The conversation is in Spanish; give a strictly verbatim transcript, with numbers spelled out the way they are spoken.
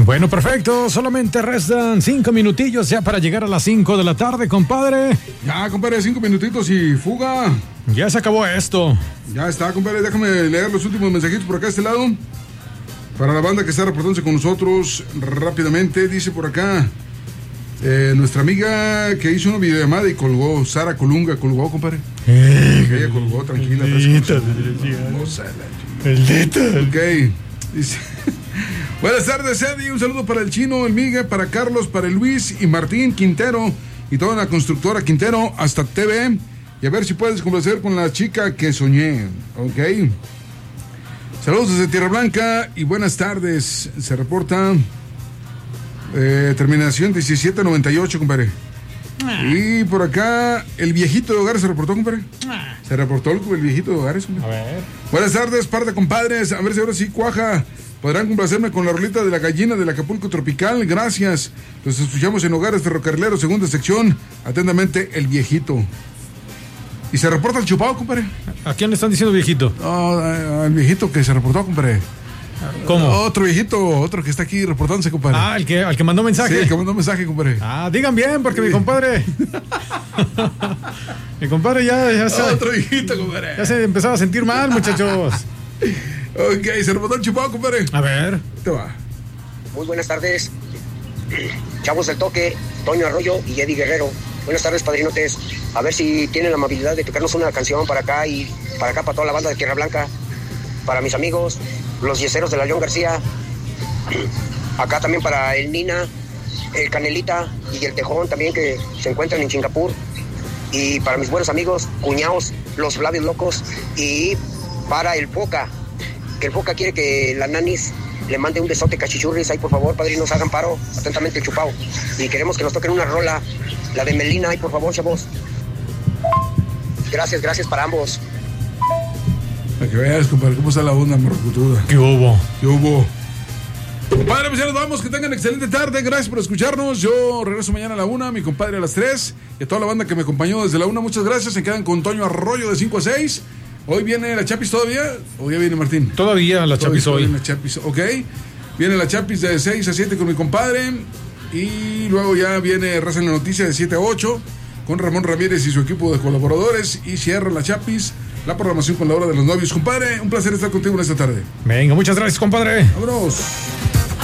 Bueno, perfecto. Solamente restan cinco minutillos ya para llegar a las cinco de la tarde, compadre. Ya, compadre, cinco minutitos y fuga. Ya se acabó esto. Ya está, compadre. Déjame leer los últimos mensajitos por acá a este lado. Para la banda que está reportándose con nosotros rápidamente, dice por acá eh, nuestra amiga que hizo una videollamada y colgó, Sara Colunga, colgó, compadre. Eh, ella colgó, tranquila. Maldita, Maldita. Ok. Dice, buenas tardes, Eddie. Un saludo para el Chino, el Miguel, para Carlos, para el Luis y Martín Quintero y toda la constructora Quintero, hasta T V. Y a ver si puedes complacer con la chica que soñé. Ok. Saludos desde Tierra Blanca y buenas tardes. Se reporta eh, terminación diecisiete noventa y ocho, compadre. Ah. Y por acá, el viejito de hogares se reportó, compadre. Ah. Se reportó el, el viejito de hogares, compadre. A ver. Buenas tardes, par de compadres. A ver si ahora sí cuaja. Podrán complacerme con la rolita de la gallina del Acapulco Tropical. Gracias. Los escuchamos en Hogares Ferrocarrileros, segunda sección. Atentamente, el viejito. Y se reporta el chupado, compadre. ¿A quién le están diciendo viejito? No, al viejito que se reportó, compadre. ¿Cómo? Otro viejito, otro que está aquí reportándose, compadre. Ah, el que, el que mandó mensaje. Sí, el que mandó mensaje, compadre. Ah, digan bien, porque sí. mi compadre. mi compadre ya, ya se. Otro viejito, compadre. Ya se empezaba a sentir mal, muchachos. Ok, se reportó el chupado, compadre. A ver. Te va. Muy buenas tardes. Chavos del Toque, Toño Arroyo y Eddie Guerrero. Buenas tardes, padrinotes. A ver si tienen la amabilidad de tocarnos una canción para acá y para acá, para toda la banda de Tierra Blanca. Para mis amigos, los yeseros de la León García. Acá también para el Nina, el Canelita y el Tejón también, que se encuentran en Singapur. Y para mis buenos amigos, cuñados, los Vladios Locos. Y para el Foca, que el Foca quiere que la Nanis le mande un besote cachichurris. Ahí, por favor, padrinos, hagan paro. Atentamente, el Chupao. Y queremos que nos toquen una rola, la de Melina. Ahí, por favor, chavos. Gracias, gracias para ambos. Para que veas, compadre, cómo está la onda morrocutuda. ¿Qué hubo? ¿Qué hubo? Compadre, pues ya nos vamos. Que tengan excelente tarde. Gracias por escucharnos. Yo regreso mañana a la una, mi compadre a las tres. Y a toda la banda que me acompañó desde la una, muchas gracias. Se quedan con Toño Arroyo de cinco a seis. ¿Hoy viene la Chapis todavía? ¿O ya viene Martín? Todavía la Chapis hoy. La Chapis, ok. Viene la Chapis de seis a siete con mi compadre. Y luego ya viene Raza en la Noticia de siete a ocho con Ramón Ramírez y su equipo de colaboradores. Y cierra la Chapis, la programación con la hora de los novios. Compadre, un placer estar contigo en esta tarde. Venga, muchas gracias, compadre. Vámonos.